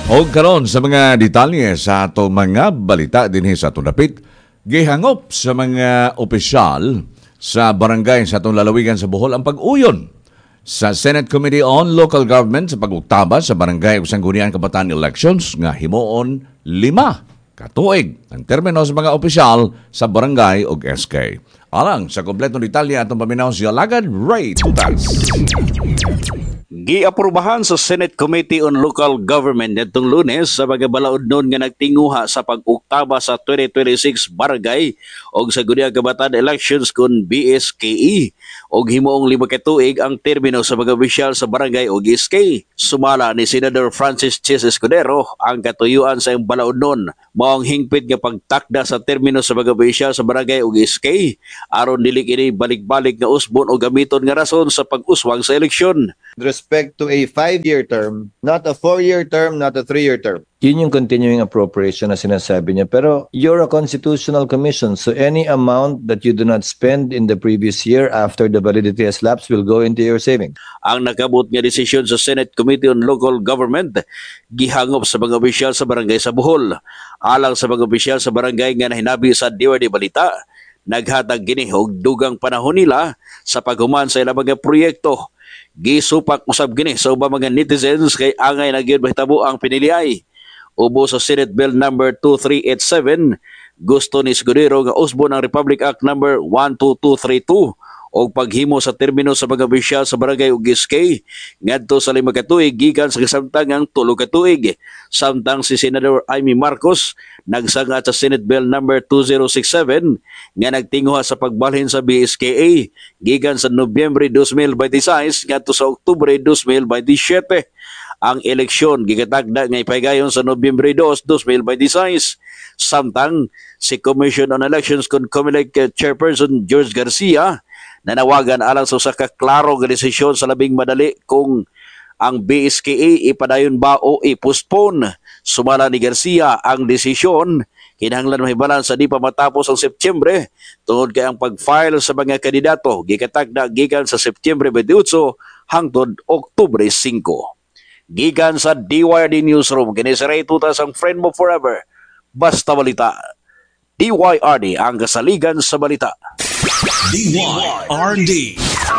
O karon sa mga detalye sa ato mga balita dinhi sa atong dapit, gihangop sa mga opisyal sa barangay sa atong lalawigan sa Bohol ang pag-uyon sa Senate Committee on Local Government sa pag-uktaba sa barangay ug sangguniang kabataan elections nga himuon 5 katuig ang termino sa mga opisyal sa barangay ug SK. Alang sa kompletong detalye atong paminaw si Alagad Ray Tutas. Giaprubahan sa Senate Committee on Local Government nitong Lunes sa mga balaod nun nga nagtinguha sa pag-uktaba sa 2026 barangay o sa Guniang Kabataan Elections kun BSKE o himuong 5 katuig ang termino sa mga opisyal sa barangay o SK. Sumala ni Senador Francis Chis Escudero ang katuyuan sa iyong balaod nun maong hingpit nga pagtakda sa termino sa mga opisyal sa barangay o SK aron dili kini balik-balik nga usbon o gamiton nga rason sa pag-uswag sa eleksyon. Respect to a 5-year term, not a 4-year term, not a 3-year term. Yun yung continuing appropriation na sinasabi niya. Pero you're a constitutional commission, so any amount that you do not spend in the previous year after the validity has lapsed will go into your savings. Ang nakabut nga desisyon sa Senate Committee on Local Government gihangop sa mga opisyal sa barangay sa Bohol. Alang sa mga opisyal sa barangay nga nahinabi sa DWD Balita, naghatag gini og dugang panahon nila sa paghuman sa ilang mga proyekto. Gisupak usab gini sa ubang mga netizens kay angay na gyud mahitabo ang piniliay. Ubo sa Senate Bill number 2387, gusto ni Escudero nga usbon ang Republic Act number 12232 o paghimo sa termino sa mga opisyal sa barangay ug SK ngadto sa 5 katuig gikan sa kasamtangang 3 katuig. Samtang si Senador Amy Marcos nagsanga sa Senate Bill number 2067 nga nagtinguha sa pagbalhin sa BSKA gikan sa Nobyembre 2026 ngadto sa Oktubre 2027. Ang eleksyon gigatagda nga ipahigayon sa Nobyembre 2, 2026. Samtang si Commission on Elections kun COMELEC Chairperson George Garcia nanawagan alang sa usa ka klaro nga desisyon sa labing madali kung ang BSKA ipadayon ba o i-postpone. Sumala ni Garcia ang desisyon kinahanglan mahibalan sa di pa matapos ang Setyembre tungod kay ang pag-file sa mga kandidato gikatagda gikan sa Setyembre 28 hangtod Oktubre 5. Gikan sa DYRD Newsroom, kini si Ray Tutas ang friend mo forever. Basta balita. DYRD ang kasaligan sa balita. DYRD.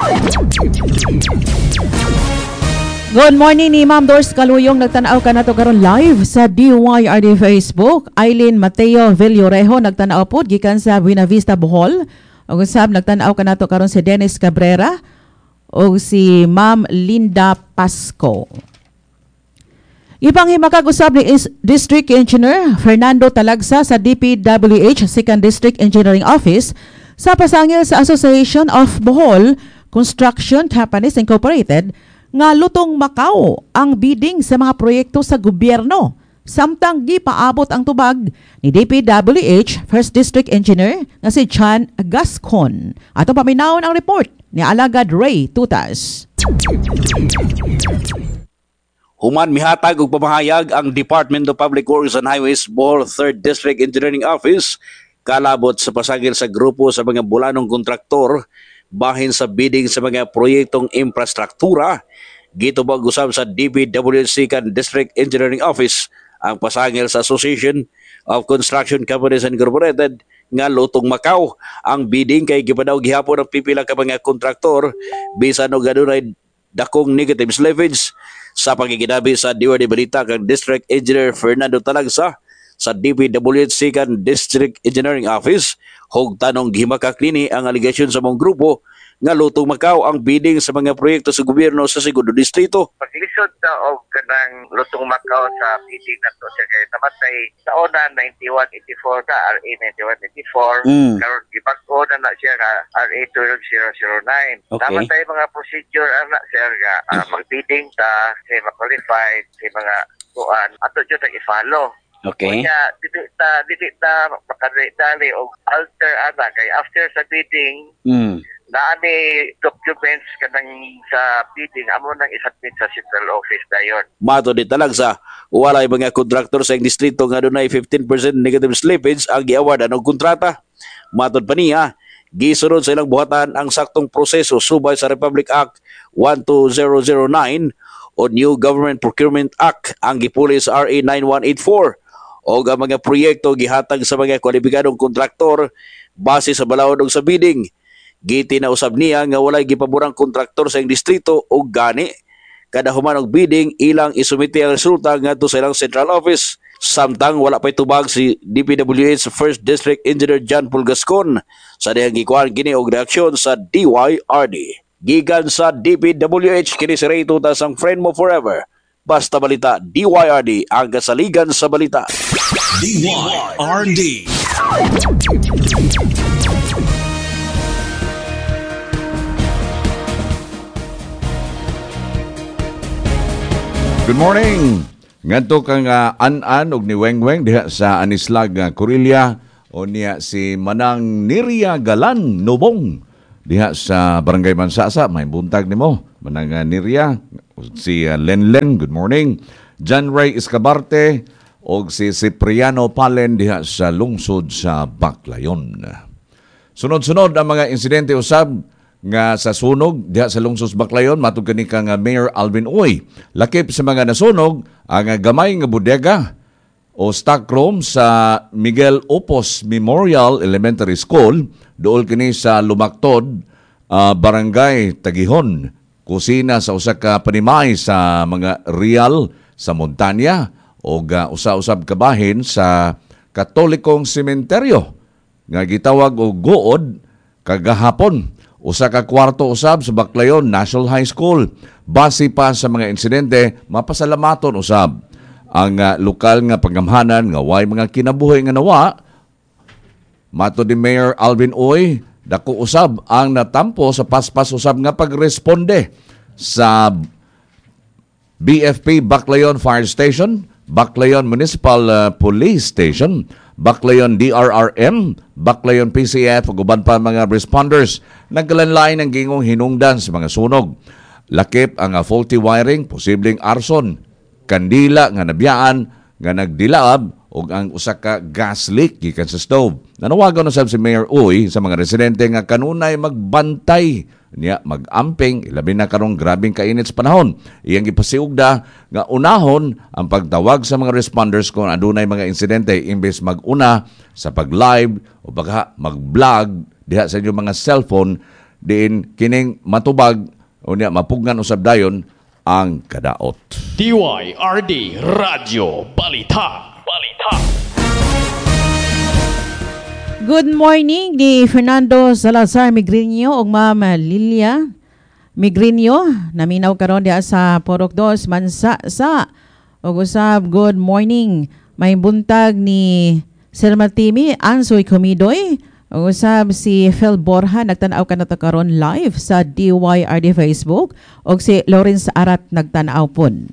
Good morning ni Ma'am Doris Caluyong. Nagtanaw ka na to karon live sa DYRD Facebook. Eileen Mateo Villorejo nagtanaw po gikan sa Buena Vista, Bohol. Og usab nagtanaw ka na to karon si Dennis Cabrera o si Ma'am Linda Pasco. Ipanghimakag usab ni District Engineer Fernando Talagsa sa DPWH 2nd District Engineering Office sa pasangil sa Association of Bohol Construction Companies Incorporated nga lutong Macau ang bidding sa mga proyekto sa gobyerno. Samtang gipaabot ang tubag ni DPWH 1st District Engineer nga si Chan Gascon. Atong paminawon ang report ni Alagad Ray Tutas. Human mihatag og pamahayag ang Department of Public Works and Highways Bohol 3rd District Engineering Office kalabot sa pasagil sa grupo sa mga bulanong kontraktor bahin sa bidding sa mga proyektong infrastruktura. Gitubag usab sa DPWH 2nd District Engineering Office ang pasangil sa Association of Construction Companies Incorporated nga lutong Macau. Ang bidding kay gipadaw gihapon ang pipila ka mga kontraktor bisan og adunay dakong negative slippage. Sa pagiginabi sa DWD Balita kang District Engineer Fernando Talagsa sa DPWH 2nd District Engineering Office, hog tanong gihimakak nini ang aligasyon sa mong grupo nga lutong Macau ang bidding sa mga proyekto sa gobyerno sa segundo distrito. Paglisod na og kanang lutong Macau sa bidding nato siya kay namatay sa una 9184 ka RA 9184 karon gibag-o na siya ka RA 12009. Okay. Namatay mga procedure ana siya nga mag-bidding ta say ma-qualified say mga kuan ato jud i-follow. Okay. Kaya dili ta makadali og alter ana kay after sa bidding naani documents kanang sa bidding amo nang isubmit sa central office dayon. Mato di Talagsa, walay mga kontraktor sa distrito nga dunay 15% negative slippage ang gi-award og kontrata. Matod pa niya, gisunod sa ilang buhatan ang saktong proseso subay sa Republic Act 12009 o New Government Procurement Act ang gipuli sa RA 9184 o ang mga proyekto gihatag sa mga kwalipikadong kontraktor base sa balaod ug sa bidding. Giti na usab niya nga walay gipaborang kontraktor sa iyang distrito o gani kada human og bidding ilang isumite ang resulta ngadto sa ilang central office. Samtang wala pa'y tubag si DPWH First District Engineer John Paul Gascon sa dihang gikuhan gini og reaksyon sa DYRD. Gigan sa DPWH kini si Ray Tutas ang friend mo forever. Basta balita DYRD ang kasaligan sa balita. DYRD. Good morning. Ngadto kang an-an og ni Wengweng diha sa Anislag Corillia o niya si Manang Niria Galan Nobong diha sa Barangay Mansasa. May buntag nimo Manang Niria, si Lenlen, good morning. John Ray Escabarte og si Cipriano Palen diha sa lungsod sa Baclayon. Sunod-sunod ang mga insidente usab nga sa sunog diha sa lungsod Baclayon matud kani kang Mayor Alvin Uy. Lakip sa mga nasunog ang gamay nga bodega o stockroom sa Miguel Opos Memorial Elementary School duol kini sa Lumaktod, Barangay Tagihon. Kusina sa usa ka panimay sa mga real sa Montanya o usa-usab kabahin sa Katolikong Sementeryo nga gitawag og Guod kagahapon. Usa ka kwarto usab sa Baclayon National High School. Base pa sa mga insidente, mapasalamaton usab ang lokal nga pagamhanan nga way mga kinabuhi nga nawa. Mato ni Mayor Alvin Uy, dako usab ang natampo sa paspas usab nga pagresponde sa BFP Baclayon Fire Station, Baclayon Municipal Police Station, Baclayon DRRM, Baclayon PCF ug uban pa mga responders. Nagkalanlain ang gingong hinungdan sa mga sunog. Lakip ang faulty wiring, posibleng arson, kandila nga nabiyaan nga nagdilaab ug ang usa ka gas leak gikan sa stove. Nanawagan na sab si Mayor Uy sa mga residente nga kanunay magbantay niya mag-amping ilabi na karong grabing kainit sa panahon. Iyang gipasiugda nga unahon ang pagtawag sa mga responders kung adunay mga insidente imbes mag-una sa pag-live o baka mag-vlog diha sa inyong mga cellphone diin kining matubag o niya mapugnan usab dayon ang kadaot. DYRD Radio Balita. Good morning ni Fernando Salazar Migrinio ug Ma'am Lilia Migrinio. Naminaw karon diha sa Porok 2 Mansasa. Ug usab good morning. May buntag ni Sir Martimi Ansoy Comidoy. Ug usab si Phil Borja nagtan-aw kanata karon live sa DYRD Facebook ug si Lawrence Arat nagtan-aw pon.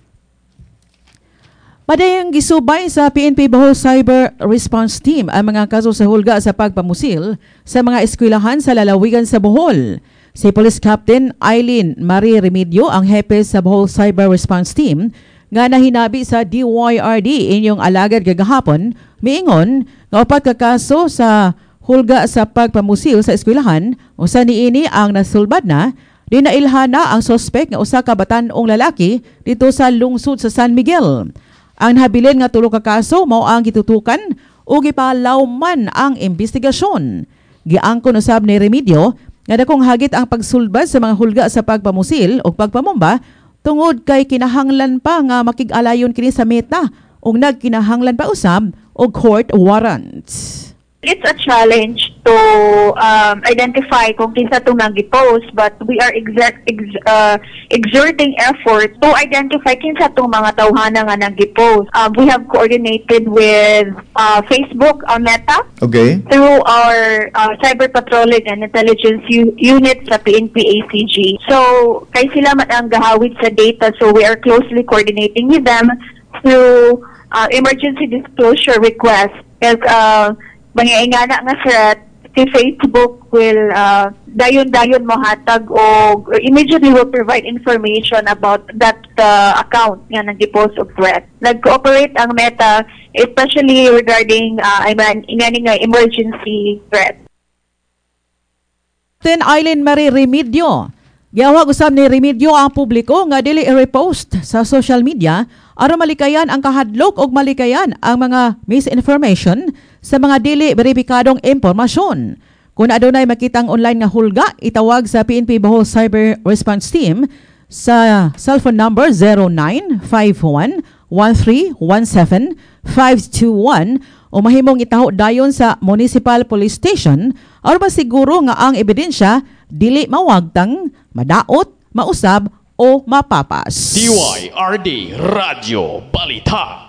Padayang gisubay sa PNP Bohol Cyber Response Team ang mga kaso sa hulga sa pagpamusil sa mga eskwelahan sa lalawigan sa Bohol. Si Police Captain Eileen Marie Remedio ang hepe sa Bohol Cyber Response Team nga nahinabi sa DYRD inyong alagad gagahapon, miingon nga upat ka kaso sa hulga sa pagpamusil sa eskwelahan usa niini ang nasulbad na dinailhana ang suspek nga usa ka batan-ong lalaki dito sa lungsod sa San Miguel. Ang nahabilin nga tulo ka kaso mao ang gitutukan o gipalawman ang investigasyon. Giangkon usab ni Remedio nga dakong hagit ang pagsulbad sa mga hulga sa pagpamusil o pagpamomba tungod kay kinahanglan pa nga makig-alayon kini sa meta ug nagkinahanglan pa usab og court warrants. It's a challenge to identify kung kinsa itong nag-post, but we are exerting effort to identify kinsa itong mga tawhana nga nag-post. We have coordinated with Facebook, Meta, through our cyber patrolling and intelligence unit sa PNP ACG. So, kay sila man ang gahawid sa data, so we are closely coordinating with them through emergency disclosure request. Mangiingana nga sa si Facebook will dayon-dayon mo hatag o immediately will provide information about that account nga nag-post of threat. Nag-cooperate ang Meta especially regarding emergency threat. Then Eileen Marie Remedio Giyawag usab ni remedyo ang publiko nga dili i-repost sa social media aron malikayan ang kahadlok og malikayan ang mga misinformation sa mga dili beripikadong impormasyon. Kung adunay makitang online nga hulga, itawag sa PNP Bohol Cyber Response Team sa cellphone number 0951-1317-521 o mahimong itaho dayon sa Municipal Police Station aron masiguro nga ang ebidensya dili mawagtang, madaot, mausab o mapapas. DYRD Radio Balita.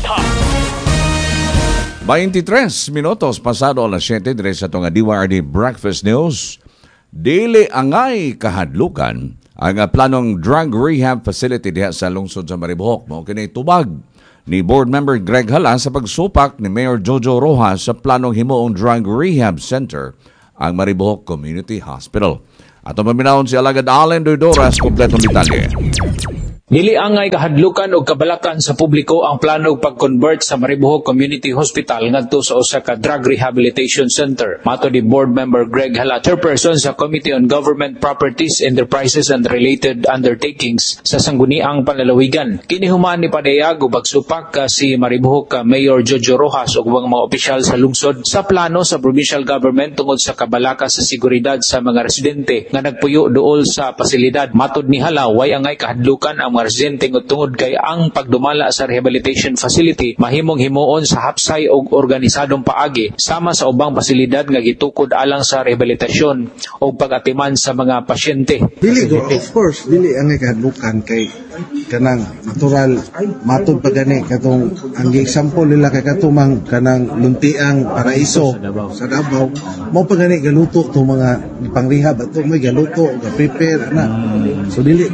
23 minutos pasado alas 7 dire sa itong DYRD Breakfast News. Dili angay kahadlukan ang planong drug rehab facility diha sa lungsod sa Maribohok. Mao kini tubag ni Board Member Greg Hala sa pagsupak ni Mayor Jojo Rojas sa planong himuong drug rehab center ang Maribohok Community Hospital. Ato maminahon si Alagad Allen Doidoras, kompletong detalye. Dili angay kahadlukan o kabalakan sa publiko ang plano pag-convert sa Maribohok Community Hospital ngadto sa usa ka drug rehabilitation center. Mato ni Board Member Greg Hala, chairperson sa Committee on Government Properties, Enterprises and Related Undertakings sa Sangguniang Panlalawigan. Kinihuman ni padayag ug pagsupak si Maribohok Mayor Jojo Rojas ug mga opisyal sa lungsod sa plano sa provincial government tungod sa kabalaka sa seguridad sa mga residente nga nagpuyo duol sa pasilidad. Matod ni Hala, way angay kahadlukan ang residente tungod kay ang pagdumala sa rehabilitation facility mahimong himuon sa hapsay og organisadong paagi sama sa ubang pasilidad nga gitukod alang sa rehabilitasyon o pag-atiman sa mga pasyente. Dili of course dili ang kahadlukan kay kanang natural matud pa gani katong ang example nila kay katumang kanang luntiang paraiso sa Davao mo pa gani galuto to mga pangrehab ato may galuto ga prepare na so dili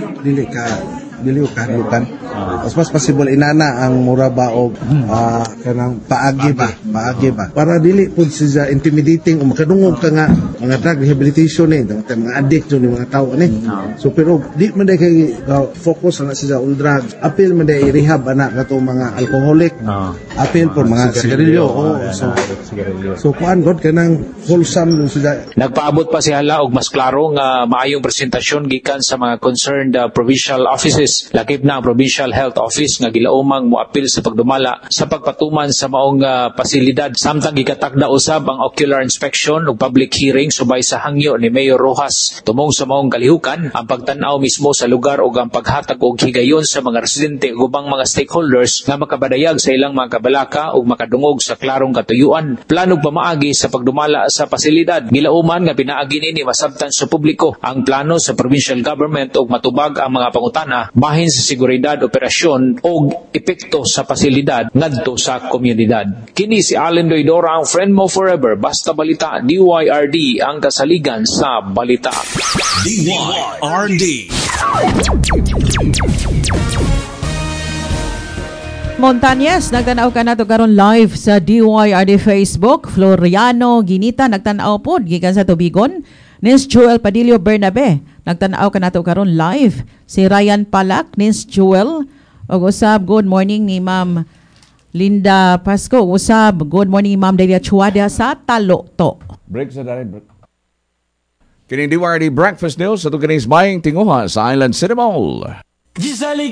kahadlukan. Mas possible inana ang mura ba o kanang paagi ba para dili pud siya intimidating o makadungog ka nga mga drug rehabilitation mga addict ni mga tao ni. So pero di man kay focus na siya on drugs. Apil man day rehab ana kato mga alcoholic. Apil po mga sigarilyo. So kuan god kanang wholesome siya. Nagpaabot pa si Hala og mas klaro nga maayong presentasyon gikan sa mga concerned provincial offices. Lakip na ang Provincial Health Office nga gilaumang moapil sa pagdumala sa pagpatuman sa maong pasilidad. Samtang gikatakda usab ang ocular inspection ug public hearing subay sa hangyo ni Mayor Rojas. Tumong sa maong kalihukan ang pagtan-aw mismo sa lugar ug ang paghatag og higayon sa mga residente ug ubang mga stakeholders nga makabadayag sa ilang mga kabalaka ug makadungog sa klarong katuyuan. Planong pamaagi sa pagdumala sa pasilidad. Gilauman nga pinaagi nini masabtan sa publiko ang plano sa provincial government ug matubag ang mga pangutana bahin sa seguridad, operasyon o epekto sa pasilidad ngadto sa komunidad. Kini si Allen Doidora, ang friend mo forever. Basta balita, DYRD ang kasaligan sa balita. DYRD. Montañez, nagtanaw ka na to karon live sa DYRD Facebook. Floriano Ginita, nagtanaw po gikan sa Tubigon. Nins Joel Padillo Bernabe, nagtanaw ka na to karon live. Si Ryan Palak, Nins Joel, og usab good morning ni Ma'am Linda Pasco, usab good morning Ma'am Delia Chuada sa Taloto. Break sa dali. Kini DYRD Breakfast News sa ito kanis maying tinguha sa Island City Mall.